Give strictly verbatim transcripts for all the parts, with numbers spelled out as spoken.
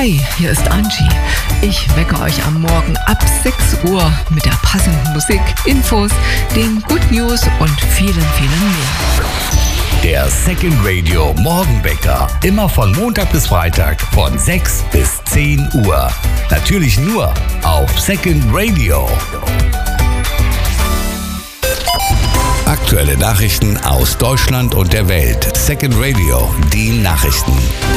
Hi, hier ist Angie. Ich wecke euch am Morgen ab sechs Uhr mit der passenden Musik, Infos, den Good News und vielen, vielen mehr. Der Second Radio Morgenwecker. Immer von Montag bis Freitag von sechs bis zehn Uhr. Natürlich nur auf Second Radio. Aktuelle Nachrichten aus Deutschland und der Welt. Second Radio, die Nachrichten.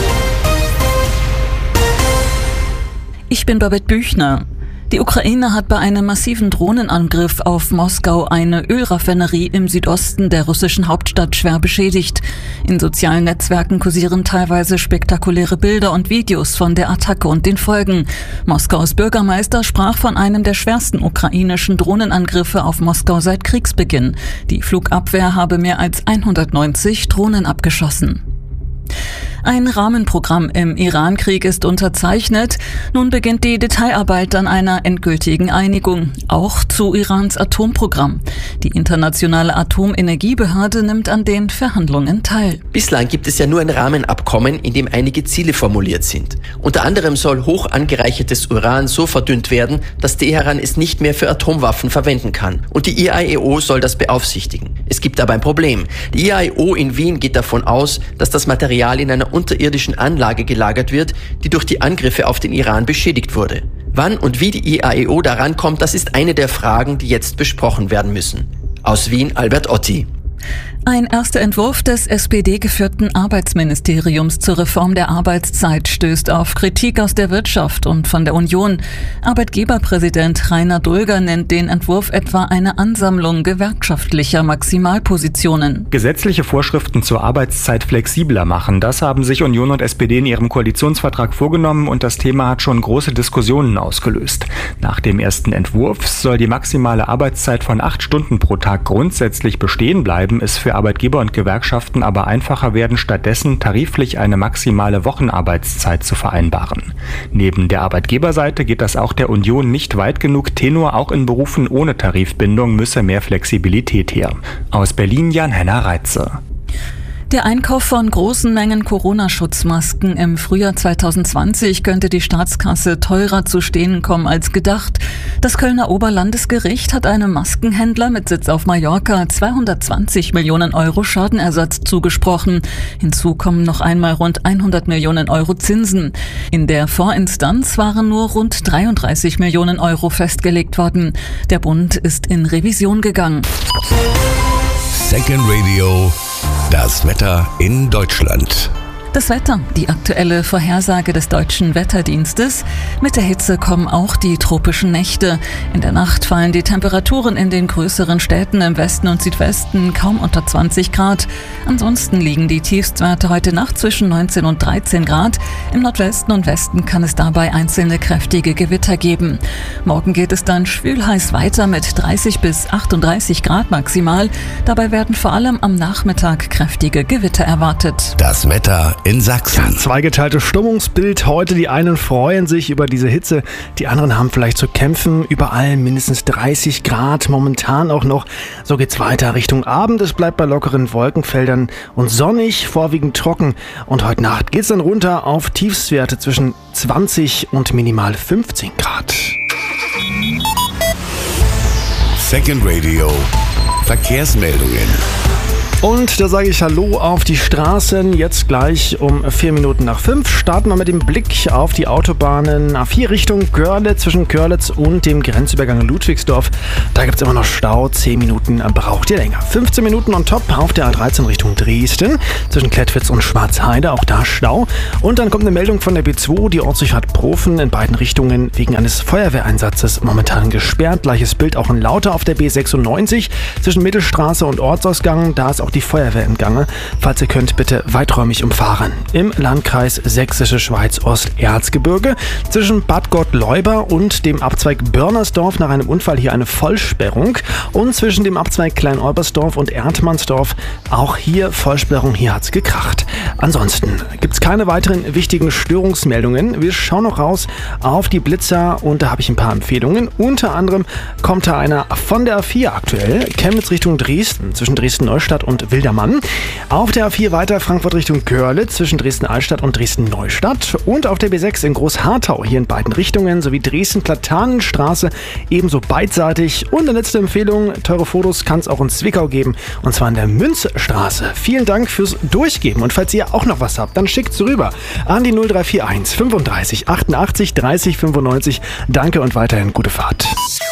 Ich bin Babette Büchner. Die Ukraine hat bei einem massiven Drohnenangriff auf Moskau eine Ölraffinerie im Südosten der russischen Hauptstadt schwer beschädigt. In sozialen Netzwerken kursieren teilweise spektakuläre Bilder und Videos von der Attacke und den Folgen. Moskaus Bürgermeister sprach von einem der schwersten ukrainischen Drohnenangriffe auf Moskau seit Kriegsbeginn. Die Flugabwehr habe mehr als hundertneunzig Drohnen abgeschossen. Ein Rahmenprogramm im Iran-Krieg ist unterzeichnet. Nun beginnt die Detailarbeit an einer endgültigen Einigung, auch zu Irans Atomprogramm. Die internationale Atomenergiebehörde nimmt an den Verhandlungen teil. Bislang gibt es ja nur ein Rahmenabkommen, in dem einige Ziele formuliert sind. Unter anderem soll hoch angereichertes Uran so verdünnt werden, dass Teheran es nicht mehr für Atomwaffen verwenden kann. Und die I A E O soll das beaufsichtigen. Es gibt aber ein Problem. Die I A E O in Wien geht davon aus, dass das Material in einer unterirdischen Anlage gelagert wird, die durch die Angriffe auf den Iran beschädigt wurde. Wann und wie die I A E O daran kommt, das ist eine der Fragen, die jetzt besprochen werden müssen. Aus Wien, Albert Otti. Ein erster Entwurf des S P D-geführten Arbeitsministeriums zur Reform der Arbeitszeit stößt auf Kritik aus der Wirtschaft und von der Union. Arbeitgeberpräsident Rainer Dulger nennt den Entwurf etwa eine Ansammlung gewerkschaftlicher Maximalpositionen. Gesetzliche Vorschriften zur Arbeitszeit flexibler machen, das haben sich Union und S P D in ihrem Koalitionsvertrag vorgenommen und das Thema hat schon große Diskussionen ausgelöst. Nach dem ersten Entwurf soll die maximale Arbeitszeit von acht Stunden pro Tag grundsätzlich bestehen bleiben, ist für Arbeitgeber und Gewerkschaften aber einfacher werden, stattdessen tariflich eine maximale Wochenarbeitszeit zu vereinbaren. Neben der Arbeitgeberseite geht das auch der Union nicht weit genug. Tenor, auch in Berufen ohne Tarifbindung müsse mehr Flexibilität her. Aus Berlin Jan-Henner Reitze. Der Einkauf von großen Mengen Corona-Schutzmasken im Frühjahr zwanzig zwanzig könnte die Staatskasse teurer zu stehen kommen als gedacht. Das Kölner Oberlandesgericht hat einem Maskenhändler mit Sitz auf Mallorca zweihundertzwanzig Millionen Euro Schadenersatz zugesprochen. Hinzu kommen noch einmal rund hundert Millionen Euro Zinsen. In der Vorinstanz waren nur rund dreiunddreißig Millionen Euro festgelegt worden. Der Bund ist in Revision gegangen. Second Radio, das Wetter in Deutschland. Das Wetter, die aktuelle Vorhersage des Deutschen Wetterdienstes. Mit der Hitze kommen auch die tropischen Nächte. In der Nacht fallen die Temperaturen in den größeren Städten im Westen und Südwesten kaum unter zwanzig Grad. Ansonsten liegen die Tiefstwerte heute Nacht zwischen neunzehn und dreizehn Grad. Im Nordwesten und Westen kann es dabei einzelne kräftige Gewitter geben. Morgen geht es dann schwül-heiß weiter mit dreißig bis achtunddreißig Grad maximal. Dabei werden vor allem am Nachmittag kräftige Gewitter erwartet. Das Wetter in Sachsen. Ja, zweigeteiltes Stimmungsbild heute. Die einen freuen sich über diese Hitze, die anderen haben vielleicht zu kämpfen. Überall mindestens dreißig Grad, momentan auch noch. So geht's weiter Richtung Abend. Es bleibt bei lockeren Wolkenfeldern und sonnig, vorwiegend trocken. Und heute Nacht geht's dann runter auf Tiefstwerte zwischen zwanzig und minimal fünfzehn Grad. Second Radio, Verkehrsmeldungen. Und da sage ich Hallo auf die Straßen, jetzt gleich um vier Minuten nach fünf. Starten wir mit dem Blick auf die Autobahnen A vier Richtung Görlitz, zwischen Görlitz und dem Grenzübergang Ludwigsdorf. Da gibt es immer noch Stau, zehn Minuten braucht ihr länger. fünfzehn Minuten on top auf der A dreizehn Richtung Dresden, zwischen Klettwitz und Schwarzheide, auch da Stau. Und dann kommt eine Meldung von der B zwei, die Ortsdurchfahrt Profen in beiden Richtungen wegen eines Feuerwehreinsatzes momentan gesperrt. Gleiches Bild auch in Lauter auf der B sechsundneunzig, zwischen Mittelstraße und Ortsausgang, da ist auch die Feuerwehr im Gange. Falls ihr könnt, bitte weiträumig umfahren. Im Landkreis Sächsische Schweiz Osterzgebirge zwischen Bad Gottleuba und dem Abzweig Börnersdorf nach einem Unfall hier eine Vollsperrung und zwischen dem Abzweig Klein-Olbersdorf und Erdmannsdorf auch hier Vollsperrung, hier hat's gekracht. Ansonsten gibt's keine weiteren wichtigen Störungsmeldungen. Wir schauen noch raus auf die Blitzer und da habe ich ein paar Empfehlungen. Unter anderem kommt da einer von der A vier aktuell, Chemnitz Richtung Dresden, zwischen Dresden-Neustadt und und Wildermann. Auf der A vier weiter Frankfurt Richtung Görlitz zwischen Dresden-Altstadt und Dresden-Neustadt. Und auf der B sechs in Großharthau hier in beiden Richtungen sowie Dresden-Platanenstraße ebenso beidseitig. Und eine letzte Empfehlung, teure Fotos kann es auch in Zwickau geben und zwar an der Münzstraße. Vielen Dank fürs Durchgeben und falls ihr auch noch was habt, dann schickt's rüber an die null drei vier eins fünfunddreißig achtundachtzig dreißig fünfundneunzig. Danke und weiterhin gute Fahrt.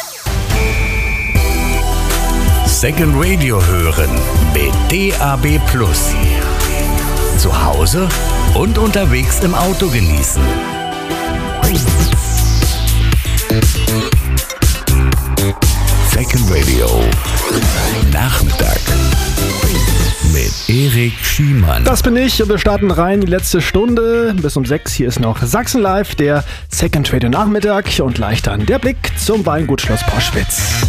Second Radio hören mit D A B Plus. Zu Hause und unterwegs im Auto genießen. Second Radio Nachmittag mit Erik Schiemann. Das bin ich und wir starten rein die letzte Stunde bis um sechs. Hier ist noch Sachsen Live, der Second Radio Nachmittag und gleich dann der Blick zum Weingut Schloss Poschwitz.